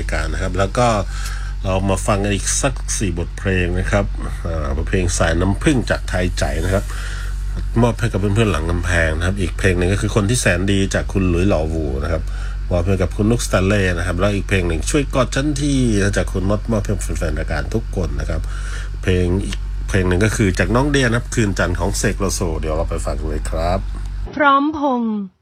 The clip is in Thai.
ายการนะครับแล้วก็เรามาฟังกันอีกสัก4 บทเพลงนะครับเพลงสายน้ำผึ้งจากไทยใจนะครับมอบให้กับเพื่อนๆหลังกำแพงนะครับอีกเพลงหนึ่งก็คือคนที่แสนดีจากคุณหลุยหล่อวูนะครับมอบให้กับคุณนุกสแตนเล่นะครับแล้วอีกเพลงหนึ่งช่วยกอดฉันที่จากคุณมอบให้แฟนๆรายการทุกคนนะครับเพลงอีกเพลงหนึ่งก็คือจากน้องเดียนะครับคืนจันทร์ของเสกโลโซเดี๋ยวเราไปฟังเลยครับพร้อมพงษ์